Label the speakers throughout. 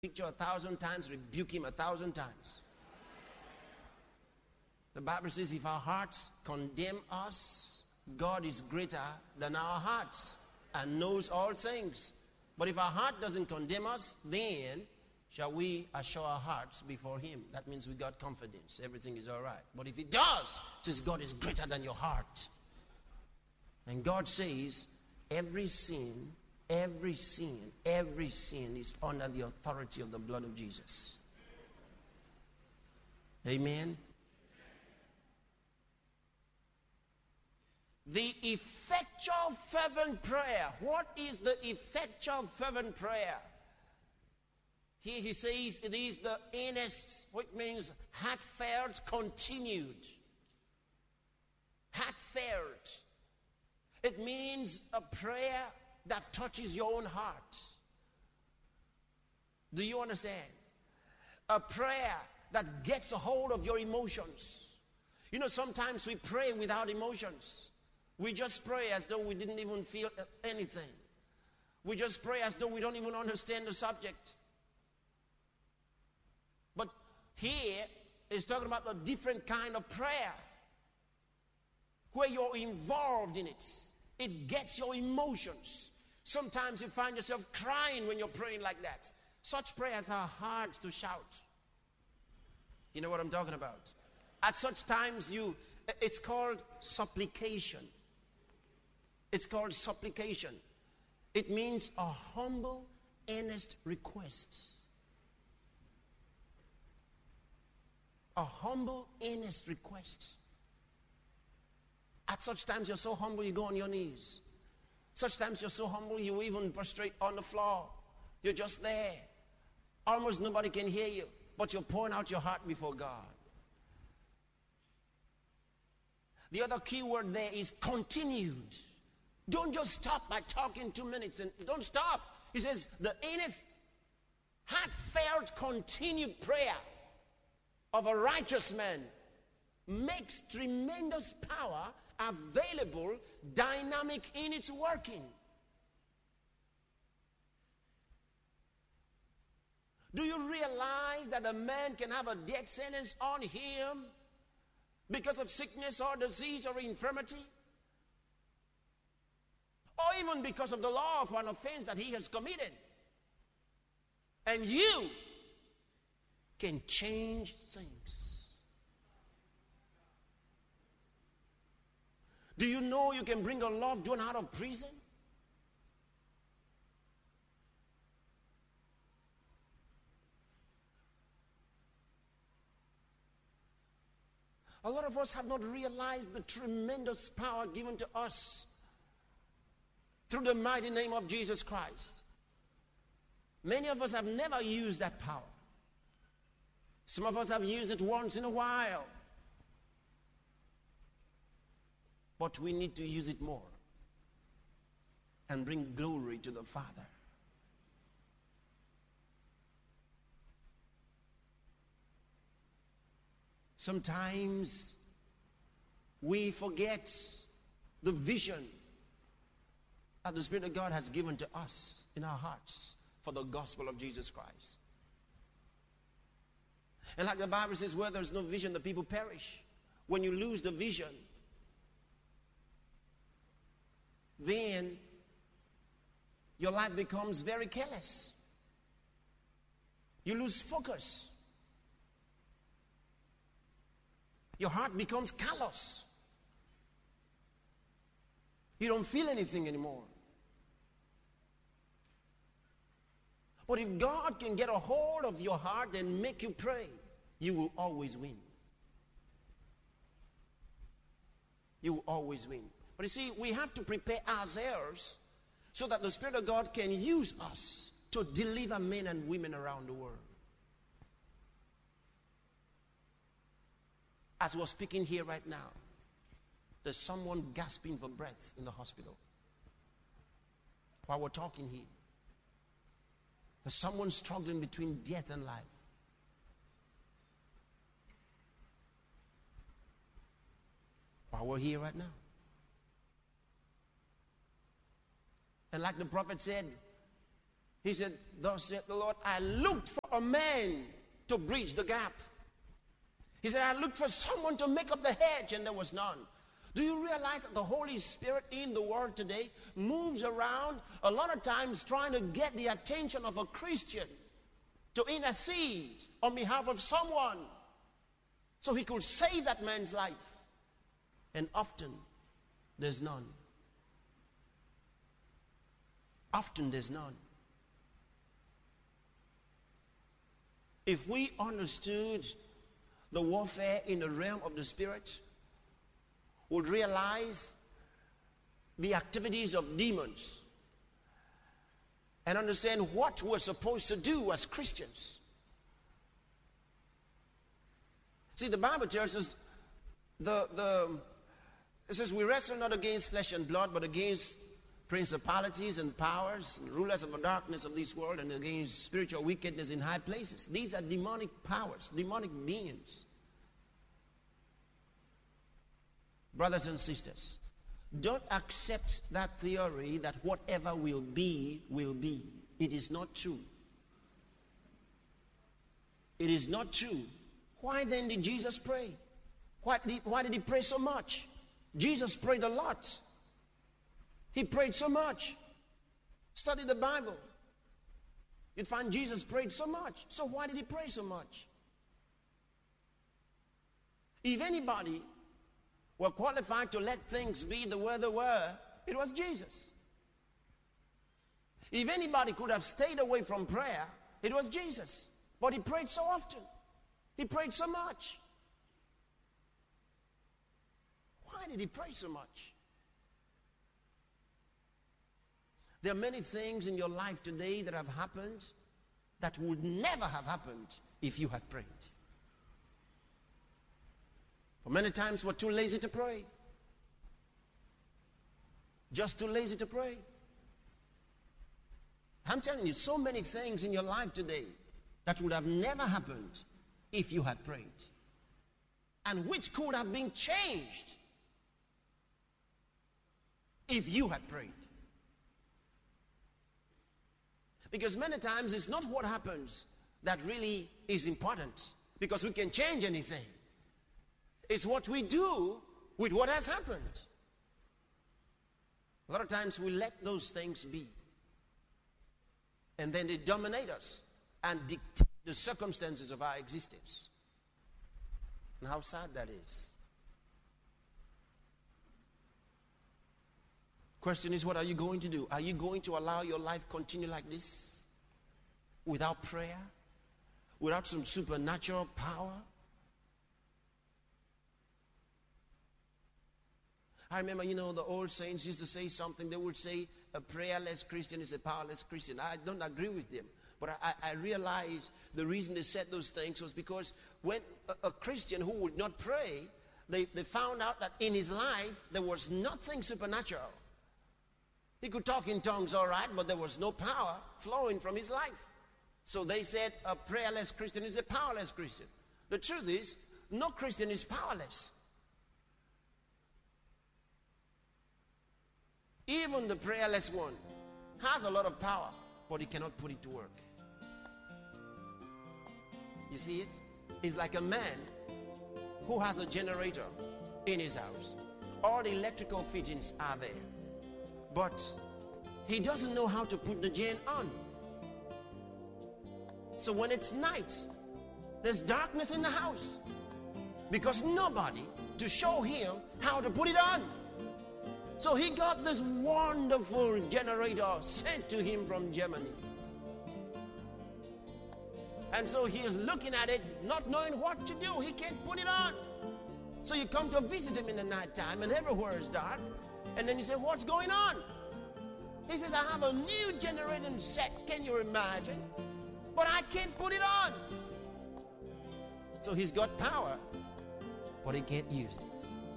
Speaker 1: picture 1,000 times, rebuke him 1,000 times. The Bible says if our hearts condemn us, God is greater than our hearts and knows all things. But if our heart doesn't condemn us, then shall we assure our hearts before him. That means we got confidence. Everything is all right. But if it does, it says God is greater than your heart. And God says every sin is under the authority of the blood of Jesus. Amen. The effectual fervent prayer. What is the effectual fervent prayer? Here he says it is the earnest, which means heartfelt, continued. Heartfelt. It means a prayer that touches your own heart. Do you understand? A prayer that gets a hold of your emotions. You know, sometimes we pray without emotions. We just pray as though we didn't even feel anything. We just pray as though we don't even understand the subject. But here is talking about a different kind of prayer where you're involved in it. It gets your emotions. Sometimes you find yourself crying when you're praying like that. Such prayers are hard to shout. You know what I'm talking about? At such times it's called supplication. It's called supplication. It means a humble, earnest request. A humble, earnest request. At such times you're so humble you go on your knees. Such times you're so humble you even prostrate on the floor. You're just there. Almost nobody can hear you, but you're pouring out your heart before God. The other key word there is continued. Don't just stop by talking 2 minutes and don't stop. He says the earnest, heartfelt, continued prayer of a righteous man makes tremendous power available, dynamic in its working. Do you realize that a man can have a death sentence on him because of sickness or disease or infirmity? Or even because of the law of an offense that he has committed. And you can change things. Do you know you can bring a loved one out of prison? A lot of us have not realized the tremendous power given to us through the mighty name of Jesus Christ. Many of us have never used that power. Some of us have used it once in a while. But we need to use it more and bring glory to the Father. Sometimes we forget the vision that the Spirit of God has given to us in our hearts for the gospel of Jesus Christ. And like the Bible says, where there's no vision, the people perish. When you lose the vision, then your life becomes very careless. You lose focus. Your heart becomes callous. You don't feel anything anymore. But if God can get a hold of your heart and make you pray, you will always win. You will always win. But you see, we have to prepare ourselves so that the Spirit of God can use us to deliver men and women around the world. As we're speaking here right now, there's someone gasping for breath in the hospital. While we're talking here, there's someone struggling between death and life. While we're here right now. And like the prophet said, He said, thus saith the Lord, I looked for a man to bridge the gap. He said, I looked for someone to make up the hedge, and there was none. Do you realize that the Holy Spirit in the world today moves around a lot of times trying to get the attention of a Christian to intercede on behalf of someone so he could save that man's life? And often there's none. Often there's none. If we understood the warfare in the realm of the Spirit, would realize the activities of demons and understand what we're supposed to do as Christians. See, the Bible tells us it says we wrestle not against flesh and blood, but against principalities and powers, and rulers of the darkness of this world, and against spiritual wickedness in high places. These are demonic powers, demonic beings. Brothers and sisters, don't accept that theory that whatever will be, will be. It is not true. It is not true. Why then did Jesus pray? Why did he pray so much? Jesus prayed a lot. He prayed so much. Study the Bible. You'd find Jesus prayed so much. So why did he pray so much? If anybody were qualified to let things be the way they were, it was Jesus. If anybody could have stayed away from prayer, it was Jesus. But he prayed so often. He prayed so much. Why did he pray so much? There are many things in your life today that have happened that would never have happened if you had prayed. For many times we're too lazy to pray. Just too lazy to pray. I'm telling you, so many things in your life today that would have never happened if you had prayed. And which could have been changed if you had prayed. Because many times it's not what happens that really is important, because we can change anything. It's what we do with what has happened. A lot of times we let those things be, and then they dominate us and dictate the circumstances of our existence. And how sad that is. Question is, what are you going to do? Are you going to allow your life continue like this? Without prayer? Without some supernatural power? I remember, the old saints used to say something. They would say, a prayerless Christian is a powerless Christian. I don't agree with them. But I realize the reason they said those things was because when a Christian who would not pray, they found out that in his life there was nothing supernatural. He could talk in tongues all right, but there was no power flowing from his life. So they said a prayerless Christian is a powerless Christian. The truth is, no Christian is powerless. Even the prayerless one has a lot of power, but he cannot put it to work. You see it? It's like a man who has a generator in his house. All the electrical fittings are there, but he doesn't know how to put the gen on. So when it's night, there's darkness in the house because nobody to show him how to put it on. So he got this wonderful generator sent to him from Germany. And so he is looking at it, not knowing what to do. He can't put it on. So you come to visit him in the nighttime, and everywhere is dark. And then you say, what's going on? He says, I have a new generating set. Can you imagine? But I can't put it on. So he's got power, but he can't use it.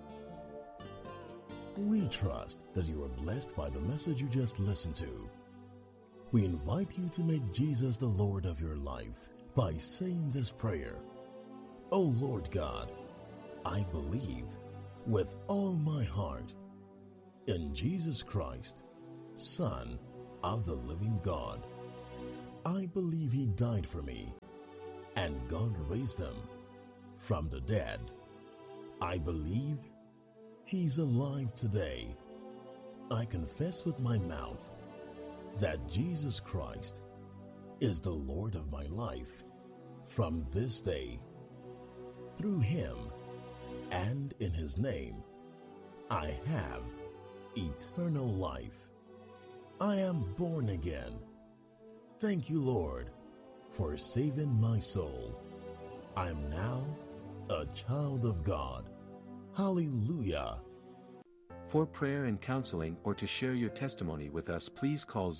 Speaker 2: We trust that you are blessed by the message you just listened to. We invite you to make Jesus the Lord of your life by saying this prayer. Oh Lord God, I believe with all my heart in Jesus Christ, Son of the living God. I believe he died for me, and God raised him from the dead. I believe he's alive today. I confess with my mouth that Jesus Christ is the Lord of my life from this day. Through him and in his name, I have eternal life. I am born again. Thank you, Lord, for saving my soul. I am now a child of God. Hallelujah.
Speaker 3: For prayer and counseling or to share your testimony with us, please call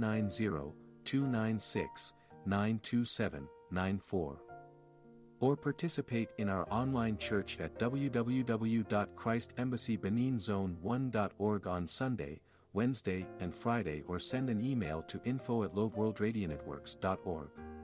Speaker 3: 090-296-92794. Or participate in our online church at www.christembassybeninzone1.org on Sunday, Wednesday, and Friday, or send an email to info@loveworldradionetworks.org.